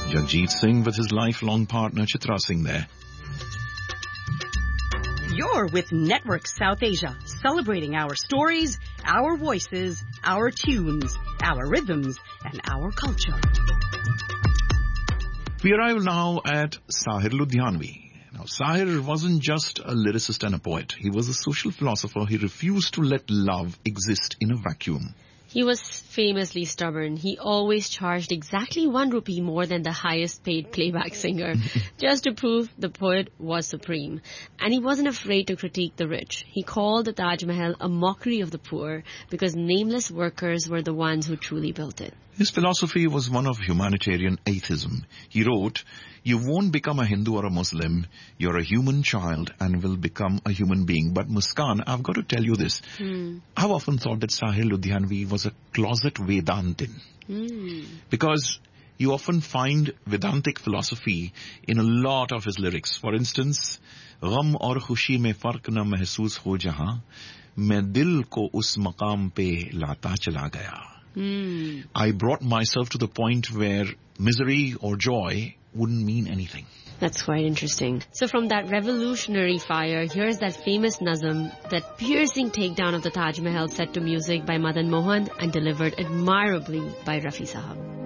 Jagjit Singh with his lifelong partner Chitra Singh there. You're with Network South Asia, celebrating our stories, our voices, our tunes, our rhythms, and our culture. We arrive now at Sahir Ludhianvi. Now, Sahir wasn't just a lyricist and a poet. He was a social philosopher. He refused to let love exist in a vacuum. He was famously stubborn. He always charged exactly 1 rupee more than the highest paid playback singer, just to prove the poet was supreme. And he wasn't afraid to critique the rich. He called the Taj Mahal a mockery of the poor because nameless workers were the ones who truly built it. His philosophy was one of humanitarian atheism. He wrote, "You won't become a Hindu or a Muslim. You're a human child and will become a human being." But Muskan, I've got to tell you this. I've often thought that Sahir Ludhianvi was a closet Vedantin. Because you often find Vedantic philosophy in a lot of his lyrics. For instance, "Gham aur khushi mein fark na mehsoos ho jahan, main dil ko us maqam pe lata chala gaya." I brought myself to the point where misery or joy wouldn't mean anything. That's quite interesting. So from that revolutionary fire, here's that famous nazam, that piercing takedown of the Taj Mahal set to music by Madan Mohan and delivered admirably by Rafi Sahab.